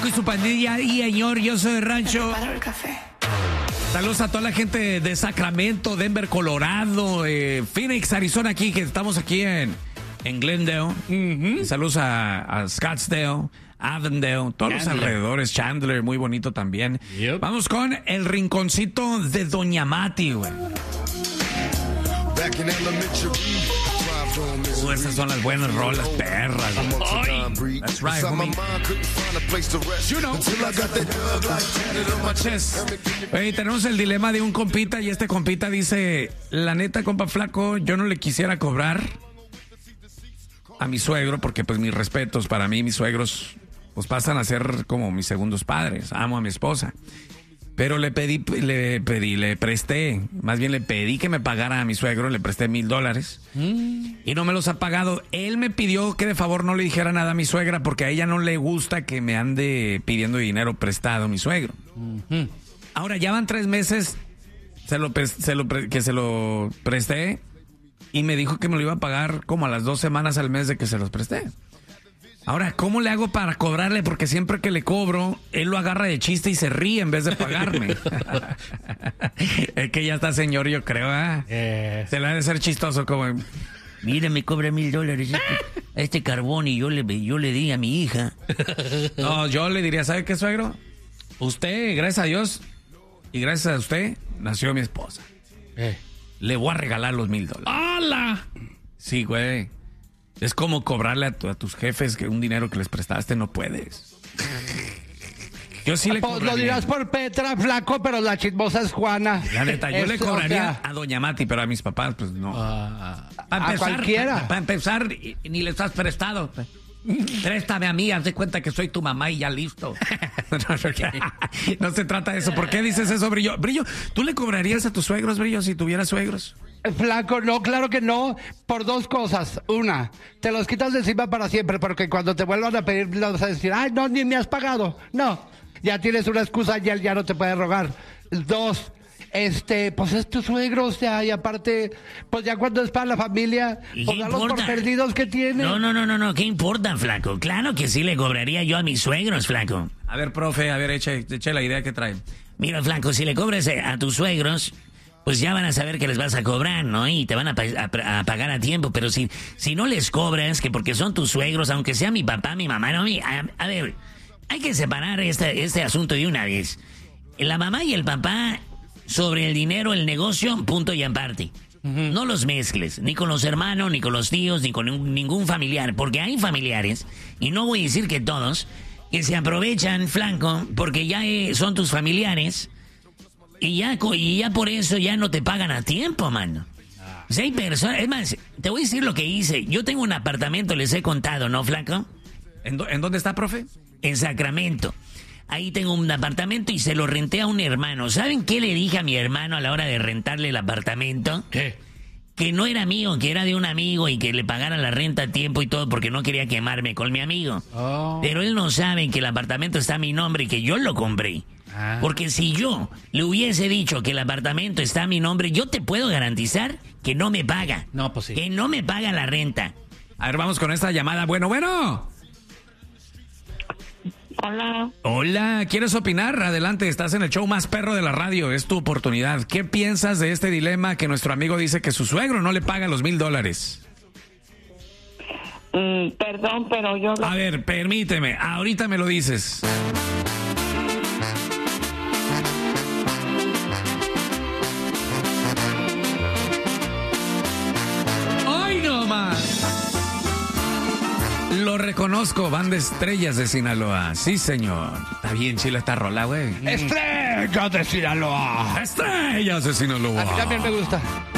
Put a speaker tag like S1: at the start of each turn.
S1: Flaco y su pandilla y señor, yo soy de rancho.
S2: El café.
S1: Saludos a toda la gente de Sacramento, Denver, Colorado, Phoenix, Arizona, aquí, que estamos aquí en Glendale. Saludos a Scottsdale, Avondale, todos los alrededores, Chandler, muy bonito también.
S3: Yep.
S1: Vamos con el rinconcito de Doña Mati, güey. Esas son las buenas rolas, perras. That's right, homie. You know. Oye, tenemos el dilema de un compita y este compita dice, la neta, compa Flaco, yo no le quisiera cobrar a mi suegro porque pues mis respetos, para mí mis suegros pues pasan a ser como mis segundos padres. Amo a mi esposa. Pero le pedí, le presté, más bien le pedí que me pagara a mi suegro, le presté $1,000 y no me los ha pagado. Él me pidió que de favor no le dijera nada a mi suegra porque a ella no le gusta que me ande pidiendo dinero prestado a mi suegro. Ahora ya van 3 meses que se lo presté y me dijo que me lo iba a pagar como a las 2 semanas al mes de que se los presté. Ahora, ¿cómo le hago para cobrarle? Porque siempre que le cobro, él lo agarra de chiste y se ríe en vez de pagarme. Es que ya está señor, yo creo, ¿eh? Se le ha de ser chistoso como...
S4: Mira, me cobra $1,000 este carbón y yo le di a mi hija.
S1: No, yo le diría, ¿sabe qué, suegro? Usted, gracias a Dios, y gracias a usted, nació mi esposa. Le voy a regalar los $1,000.
S3: ¡Hala!
S1: Sí, güey. Es como cobrarle a tus jefes que un dinero que les prestaste, no puedes. Yo sí le
S5: Pues
S1: cobraría.
S5: lo dirás por Petra, Flaco, pero la chismosa es Juana.
S1: La neta, yo le
S5: Eso,
S1: cobraría
S5: o sea,
S1: a Doña Mati, pero a mis papás, pues no.
S5: a cualquiera.
S1: Para empezar, ni le estás prestado. Préstame a mí, haz de cuenta que soy tu mamá y ya listo. No se trata de eso. ¿Por qué dices eso, Brillo? Brillo, ¿tú le cobrarías a tus suegros, Brillo, si tuvieras suegros?
S5: Flaco, no, claro que no, por 2 cosas. Una, te los quitas de encima para siempre, porque cuando te vuelvan a pedir, le vas a decir, ay, no, ni me has pagado. No, ya tienes una excusa y él ya no te puede rogar. 2, pues es tu suegro, o sea, y aparte, pues ya cuando es para la familia,
S4: ¿Y
S5: pues
S4: qué
S5: dalos por
S4: importa?
S5: perdidos que tiene.
S4: No, ¿qué importa, Flaco? Claro que sí le cobraría yo a mis suegros, Flaco.
S1: A ver, profe, eche la idea que trae.
S4: Mira, Flaco, si le cobras a tus suegros, pues ya van a saber que les vas a cobrar, ¿no? Y te van a pagar a tiempo. Pero si no les cobras, que porque son tus suegros, aunque sea mi papá, mi mamá, no, a ver, hay que separar este asunto de una vez. La mamá y el papá, sobre el dinero, el negocio, punto y aparte. No los mezcles, ni con los hermanos, ni con los tíos, ni con ningún familiar. Porque hay familiares, y no voy a decir que todos, que se aprovechan, Flaco, porque ya son tus familiares. Y ya por eso ya no te pagan a tiempo, mano. O sea, hay personas... Es más, te voy a decir lo que hice. Yo tengo un apartamento, les he contado, ¿no, Flaco?
S1: ¿En dónde está, profe?
S4: En Sacramento. Ahí tengo un apartamento y se lo renté a un hermano. ¿Saben qué le dije a mi hermano a la hora de rentarle el apartamento?
S3: ¿Qué?
S4: Que no era mío, que era de un amigo y que le pagara la renta a tiempo y todo porque no quería quemarme con mi amigo. Pero él no sabe que el apartamento está a mi nombre y que yo lo compré. Porque si yo le hubiese dicho que el apartamento está a mi nombre, yo te puedo garantizar que no me paga.
S3: No, pues sí.
S4: Que no me paga la renta.
S1: A ver, vamos con esta llamada. Bueno.
S2: Hola.
S1: Hola, ¿quieres opinar? Adelante, estás en el show más perro de la radio, es tu oportunidad. ¿Qué piensas de este dilema que nuestro amigo dice que su suegro no le paga los $1,000?
S2: Perdón, pero yo...
S1: A ver, permíteme, ahorita me lo dices. ¡Ay, no más! Lo reconozco, banda Estrellas de Sinaloa. Sí, señor. Está bien chila esta rola, güey.
S5: ¡Estrellas de Sinaloa!
S1: Estrellas de Sinaloa.
S5: A mí también me gusta.